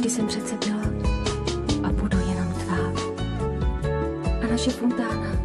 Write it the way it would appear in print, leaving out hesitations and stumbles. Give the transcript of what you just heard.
Vždycky jsem přece byla a budu jenom tvá. A naše fontána